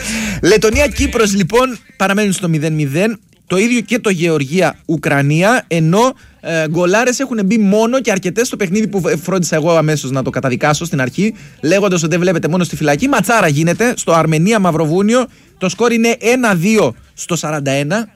Λετωνία-Κύπρος λοιπόν παραμένουν στο 0-0. Το ίδιο και το Γεωργία-Ουκρανία. Ενώ γκολάρες έχουν μπει μόνο και αρκετές στο παιχνίδι που φρόντισα εγώ αμέσως να το καταδικάσω στην αρχή, λέγοντας ότι δεν βλέπετε μόνο στη φυλακή. Ματσάρα γίνεται στο Αρμενία-Μαυροβούνιο. Το σκορ είναι 1-2 στο 41.